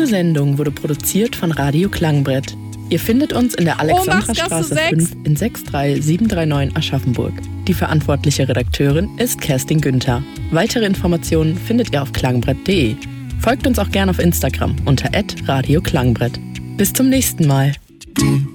Sendung wurde produziert von Radio Klangbrett. Ihr findet uns in der Alexandrastraße 5 in 63739 Aschaffenburg. Die verantwortliche Redakteurin ist Kerstin Günther. Weitere Informationen findet ihr auf klangbrett.de. Folgt uns auch gerne auf Instagram unter @radioklangbrett. Bis zum nächsten Mal.